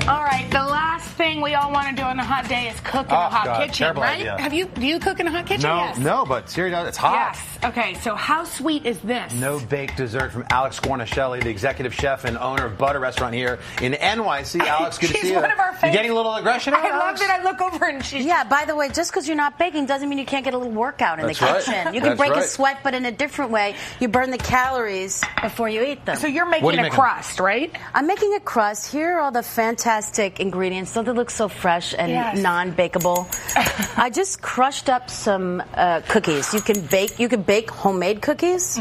All right, the last thing we all want to do on a hot day is cook in a hot kitchen, right? Idea. Do you cook in a hot kitchen? No, Yes. no, but Siri does. It's hot. Yes. Okay, so how sweet is this? No baked dessert from Alex Guarnaschelli, the executive chef and owner of Butter Restaurant here in NYC. Alex, good to see you. She's one of our favorites. You getting a little aggression out, I love Alex? that I look over and she's... Yeah, by the way, just because you're not baking doesn't mean you can't get a little workout in the kitchen. You can break a sweat, but in a different way. You burn the calories before you eat them. So you're making a crust, right? I'm making a crust. Here are all the fantastic ingredients. Don't they look so fresh and non-bakeable? I just crushed up some cookies. You can bake homemade cookies.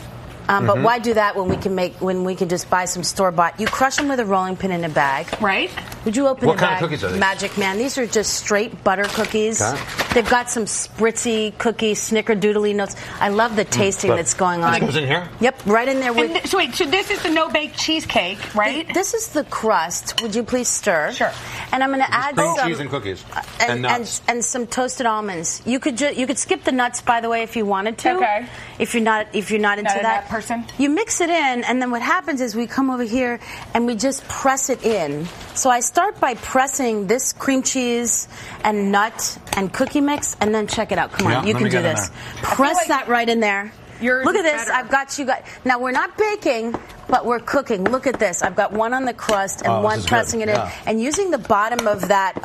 But why do that when we can just buy some store-bought? You crush them with a rolling pin in a bag. Right. Would you open what a kind bag? of cookies are these? Magic Man. These are just straight butter cookies. Okay. They've got some spritzy cookie snickerdoodly notes. I love the tasting that's going on. It was in here? Yep, right in there with... So this is the no-bake cheesecake, right? This is the crust. Would you please stir? Sure. And I'm going to add cream some... cheese and cookies. And nuts. And some toasted almonds. You could skip the nuts, by the way, if you wanted to. Okay. If you're not into that person. You mix it in, and then what happens is we come over here and we just press it in. So I start by pressing this cream cheese and nut and cookie mix, and then check it out. Come on, you can do this. Press that right in there. Look at this. I've got you guys. Now we're not baking, but we're cooking. Look at this. I've got one on the crust and one pressing it in, and using the bottom of that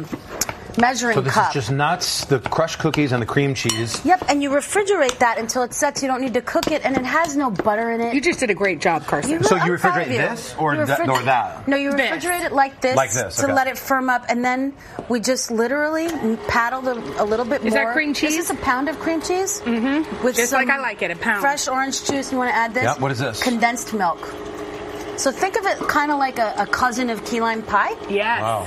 measuring cup. So this is just nuts, the crushed cookies, and the cream cheese. Yep, and you refrigerate that until it sets. You don't need to cook it, and it has no butter in it. You just did a great job, Carson. So you refrigerate this or that? No, you refrigerate it like this to let it firm up, and then we just literally paddle a little bit more. Is that cream cheese? This is a pound of cream cheese. With just like I like it, a pound. Fresh orange juice. You want to add this? Yeah, what is this? Condensed milk. So think of it kind of like a cousin of key lime pie. Yes. Wow.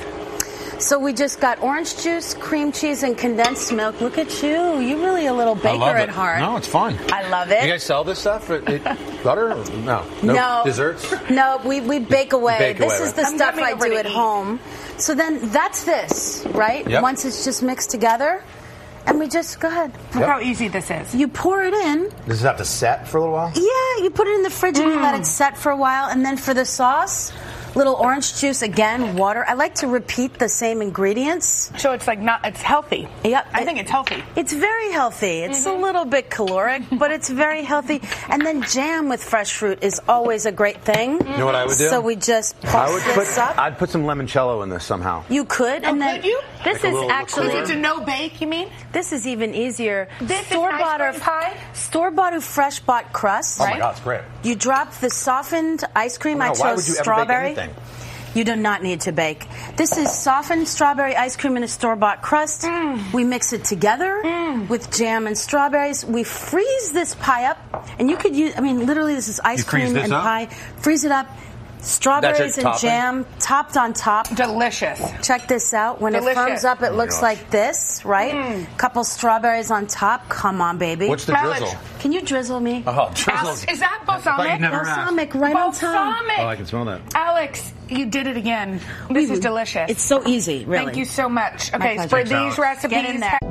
So we just got orange juice, cream cheese, and condensed milk. Look at you. You're really a little baker at heart. No, it's fun. I love it. You guys sell this stuff? Butter? No. No. Desserts? No, we bake away. This is the I'm stuff I coming do over at to eat. home. So then that's this, right? Yep. Once it's just mixed together. And we just, go ahead. Look how easy this is. You pour it in. Does it have to set for a little while? Yeah, you put it in the fridge and you let it set for a while. And then for the sauce, little orange juice, again, water. I like to repeat the same ingredients. So it's it's healthy. Yep. I think it's healthy. It's very healthy. It's a little bit caloric, but it's very healthy. And then jam with fresh fruit is always a great thing. You know what I would do? So we just pulse this up. I'd put some limoncello in this somehow. You could, and then could you? This is actually. Is it a no bake? You mean? This is even easier. This Store-bought is ice cream pie. Store-bought or fresh-bought crust. Oh my God, it's great. You drop the softened ice cream. I chose why would you strawberry. ever bake anything? You do not need to bake. This is softened strawberry ice cream in a store-bought crust. We mix it together with jam and strawberries. We freeze this pie up, and you could use. I mean, literally, this is ice cream and pie. Freeze it up. Strawberries and jam topped on top. Delicious. Check this out. When it firms up, it looks like this, right? Couple strawberries on top. Come on, baby. What's the drizzle? Can you drizzle me? Oh, drizzle. Is that balsamic? Balsamic, right on top. Oh, I can smell that. Alex, you did it again. This is delicious. It's so easy, really. Thank you so much. My Okay, pleasure. for these recipes. Get in there.